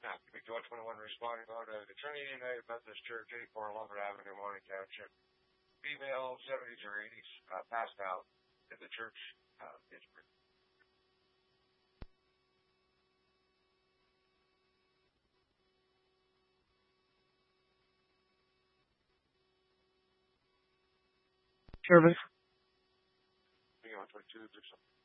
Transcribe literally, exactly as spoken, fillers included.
Activate George twenty-one responding on to the Trinity United Methodist Church, eighty-four Lombard Avenue, Morning Township. Female, seventies or eighties, uh, passed out in the church, uh, Pittsburgh. Service. twenty-two,